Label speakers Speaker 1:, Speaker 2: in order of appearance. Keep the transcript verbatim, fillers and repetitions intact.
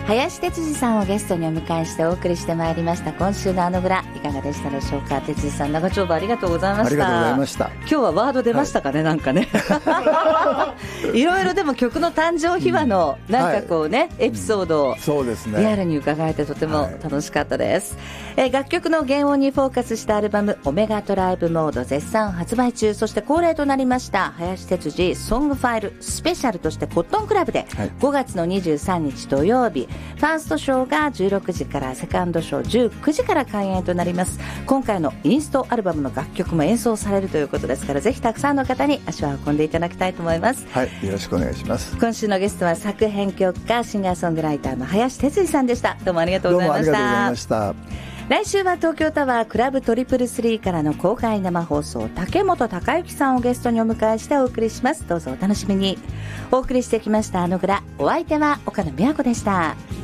Speaker 1: 林哲司さんをゲストにお迎えしてお送りしてまいりました今週のあのぐら、いかがでしたでしょうか。哲司さん、長丁場ありがとうございました。
Speaker 2: ありがとうございました。
Speaker 1: 今日はワード出ましたかね、はい、なんかねいろいろでも曲の誕生秘話のなんかこうね、はい、エピソードをリアルに伺えてとても楽しかったです、はい、えー、楽曲の原音にフォーカスしたアルバムオメガトライブモード絶賛発売中。そして恒例となりました林哲司ソングファイルスペシャルとしてコットンクラブでごがつのにじゅうさんにち土曜日、ファーストショーがじゅうろくじからセカンドショーじゅうくじから開演となります。今回のインストアルバムの楽曲も演奏されるということですから、ぜひたくさんの方に足を運んでいただきたいと思います。
Speaker 2: はい、よろしくお願いします。
Speaker 1: 今週のゲストは作編曲家シンガーソングライターの林哲司さんでした。どうもありがとうございました。
Speaker 2: どうもありがとうございました。
Speaker 1: 来週は東京タワークラブトリプルスリーからの公開生放送、竹本孝之さんをゲストにお迎えしてお送りします。どうぞお楽しみに。お送りしてきましたあのぐら、お相手は岡野美和子でした。